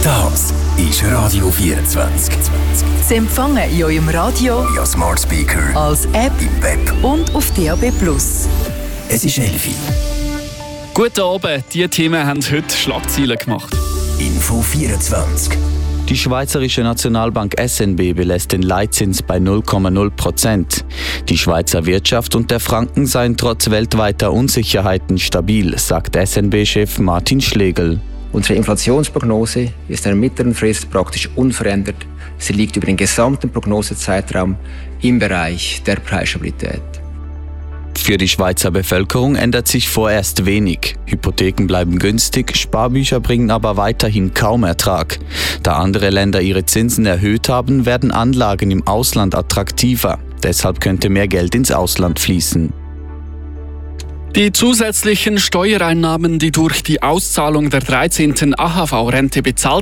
Das ist Radio 24. Sie empfangen in eurem Radio, via Smart Speaker, als App im Web und auf DAB+. Es ist 11 Uhr. Guten Abend, diese Themen haben heute Schlagzeilen gemacht. Info 24. Die Schweizerische Nationalbank SNB belässt den Leitzins bei 0,0%. Die Schweizer Wirtschaft und der Franken seien trotz weltweiter Unsicherheiten stabil, sagt SNB-Chef Martin Schlegel. Unsere Inflationsprognose ist in der mittleren Frist praktisch unverändert. Sie liegt über den gesamten Prognosezeitraum im Bereich der Preisstabilität. Für die Schweizer Bevölkerung ändert sich vorerst wenig. Hypotheken bleiben günstig, Sparbücher bringen aber weiterhin kaum Ertrag. Da andere Länder ihre Zinsen erhöht haben, werden Anlagen im Ausland attraktiver. Deshalb könnte mehr Geld ins Ausland fließen. Die zusätzlichen Steuereinnahmen, die durch die Auszahlung der 13. AHV-Rente bezahlt